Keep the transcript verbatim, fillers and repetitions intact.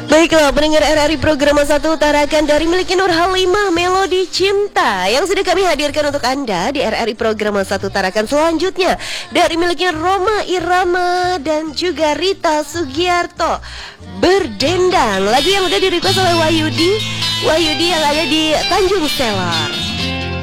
Baiklah pendengar R R I Program satu utarakan dari milik Nur Halimah Melodi Cinta yang sudah kami hadirkan untuk Anda di R R I Program satu utarakan selanjutnya dari miliknya Roma Irama dan juga Rita Sugiarto, Berdendang, lagu yang udah di request oleh Wahyudi Wahyudi yang ada di Tanjung Selar.